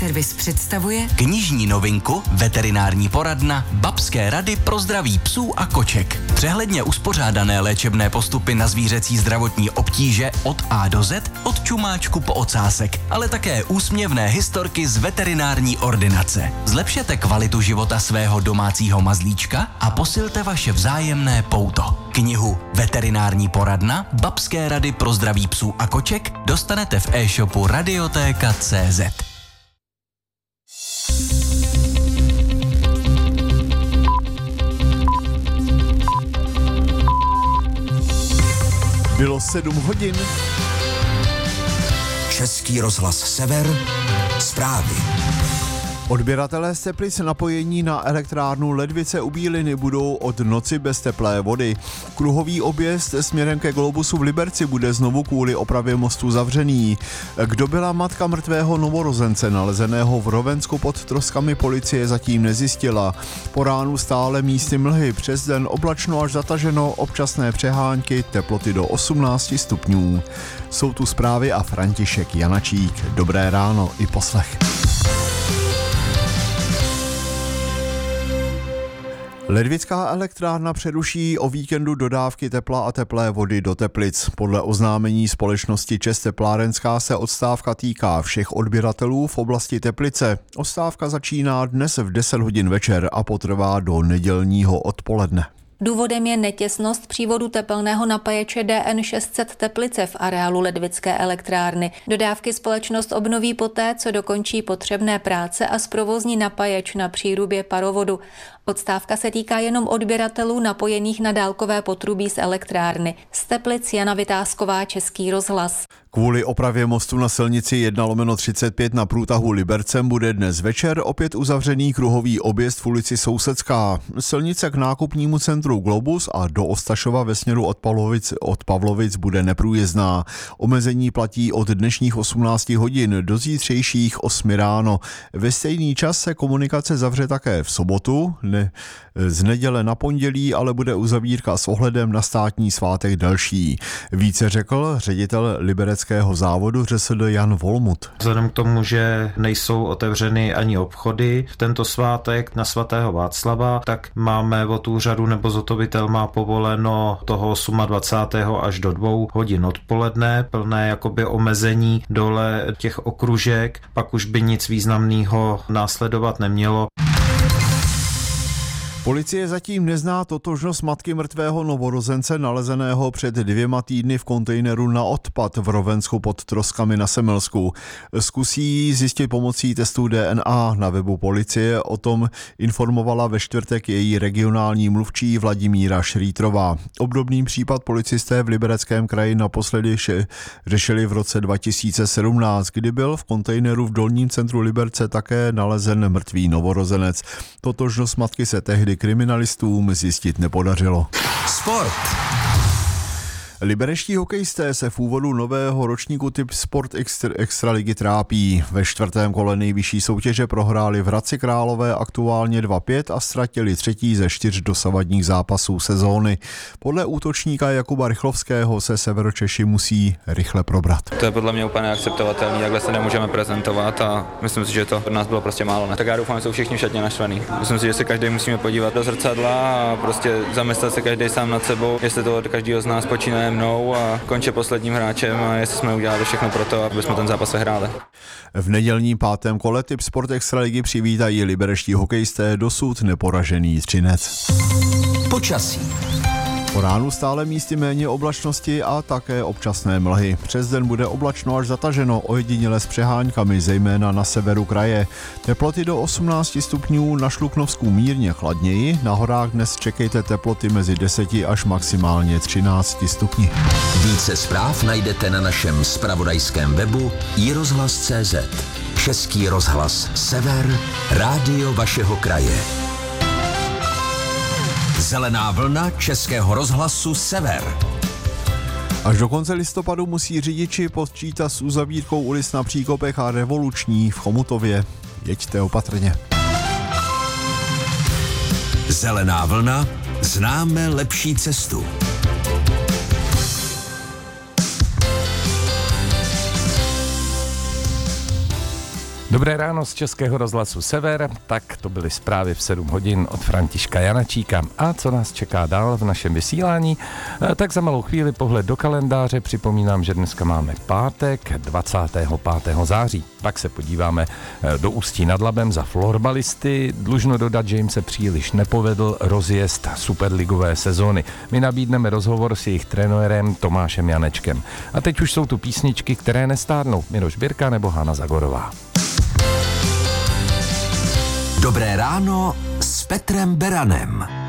Service představuje knižní novinku Veterinární poradna Babské rady pro zdraví psů a koček. Přehledně uspořádané léčebné postupy na zvířecí zdravotní obtíže od A do Z, od čumáčku po ocásek, ale také úsměvné historky z veterinární ordinace. Zlepšete kvalitu života svého domácího mazlíčka a posilte vaše vzájemné pouto. Knihu Veterinární poradna Babské rady pro zdraví psů a koček dostanete v e-shopu Radiotéka.cz. Bylo 7 hodin. Český rozhlas Sever, zprávy. Odběratelé z Teplic napojení na elektrárnu Ledvice u Bíliny budou od noci bez teplé vody. Kruhový objezd směrem ke Globusu v Liberci bude znovu kvůli opravě mostu zavřený. Kdo byla matka mrtvého novorozence nalezeného v Rovensku pod troskami, policie zatím nezjistila. Po ránu stále místy mlhy, přes den oblačno až zataženo, občasné přehánky, teploty do 18 stupňů. Jsou tu zprávy a František Janačík. Dobré ráno i poslech. Ledvická elektrárna přeruší o víkendu dodávky tepla a teplé vody do Teplic. Podle oznámení společnosti ČEZ Teplárenská se odstávka týká všech odběratelů v oblasti Teplice. Odstávka začíná dnes v 10 hodin večer a potrvá do nedělního odpoledne. Důvodem je netěsnost přívodu tepelného napáječe DN 600 Teplice v areálu Ledvické elektrárny. Dodávky společnost obnoví poté, co dokončí potřebné práce a zprovozní napáječ na přírubě parovodu. Odstávka se týká jenom odběratelů napojených na dálkové potrubí z elektrárny. Z Teplic Jana Vytázková, Český rozhlas. Kvůli opravě mostu na silnici 1/35 na průtahu Libercem bude dnes večer opět uzavřený kruhový objezd v ulici Sousedská. Silnice k nákupnímu centru Globus a do Ostašova ve směru od Pavlovic bude neprůjezdná. Omezení platí od dnešních 18 hodin do zítřejších 8 ráno. Ve stejný čas se komunikace zavře také v sobotu, z neděle na pondělí, ale bude uzavírka s ohledem na státní svátek delší. Více řekl ředitel libereckého závodu ŘSD Jan Volmut. Vzhledem k tomu, že nejsou otevřeny ani obchody v tento svátek na svatého Václava, tak máme od úřadu nebo zhotovitel má povoleno toho 28. až do 2 hodin odpoledne, plné jakoby omezení dole těch okružek, pak už by nic významného následovat nemělo. Policie zatím nezná totožnost matky mrtvého novorozence nalezeného před 2 týdny v kontejneru na odpad v Rovensku pod Troskami na Semelsku. Zkusí zjistit pomocí testů DNA. Na webu policie o tom informovala ve čtvrtek její regionální mluvčí Vladimíra Šrýtrová. Obdobný případ policisté v Libereckém kraji naposledy řešili v roce 2017, kdy byl v kontejneru v dolním centru Liberce také nalezen mrtvý novorozenec. Totožnost matky se tehdy kriminalistům zjistit nepodařilo. Sport. Liberečtí hokejisté se v úvodu nového ročníku typ Sport Extraligy trápí. Ve 4. kole nejvyšší soutěže prohráli v Hradci Králové aktuálně 2-5 a ztratili 3. ze 4 dosavadních zápasů sezóny. Podle útočníka Jakuba Rychlovského se Severočeši musí rychle probrat. To je podle mě úplně neakceptovatelný, takhle se nemůžeme prezentovat a myslím si, že to pro nás bylo prostě málo. Ne? Tak já doufám, že jsou všichni šatně naštvaný. Myslím si, že se každý musíme podívat do zrcadla a prostě zamyslet se každý sám nad sebou, jestli to od každého z nás počínaje mnou a končí posledním hráčem a jestli jsme udělali všechno pro to, aby jsme ten zápas vyhráli. V nedělním 5. kole typ Sport Extraligy přivítají liberečtí hokejisté dosud neporažený Třinec. Počasí. Po ránu stále místy méně oblačnosti a také občasné mlhy. Přes den bude oblačno až zataženo, ojediněle s přeháňkami, zejména na severu kraje. Teploty do 18 stupňů, na Šluknovsku mírně chladněji, na horách dnes čekejte teploty mezi 10 až maximálně 13 stupni. Více zpráv najdete na našem zpravodajském webu iRozhlas.cz. Český rozhlas Sever, rádio vašeho kraje. Zelená vlna Českého rozhlasu Sever. Až do konce listopadu musí řidiči počítat s uzavírkou ulic na Příkopech a Revoluční v Chomutově. Jeďte opatrně. Zelená vlna, známe lepší cestu. Dobré ráno z Českého rozhlasu Sever, tak to byly zprávy v 7 hodin od Františka Janačíka. A co nás čeká dál v našem vysílání? Tak za malou chvíli pohled do kalendáře, připomínám, že dneska máme pátek 25. září. Pak se podíváme do Ústí nad Labem za florbalisty. Dlužno dodat, že jim se příliš nepovedl rozjezd superligové sezóny. My nabídneme rozhovor s jejich trenérem Tomášem Janečkem. A teď už jsou tu písničky, které nestárnou. Miroš Birka nebo Hana Zagorová. Dobré ráno s Petrem Beranem.